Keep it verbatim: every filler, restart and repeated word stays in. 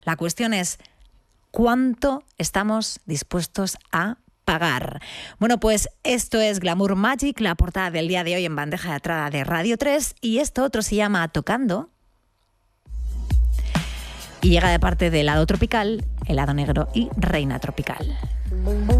La cuestión es, ¿cuánto estamos dispuestos a pagar? Bueno, pues esto es Glamour Magic, la portada del día de hoy en bandeja de entrada de Radio tres, y esto otro se llama Tocando y llega de parte de Helado Tropical, Helado Negro y Reina Tropical.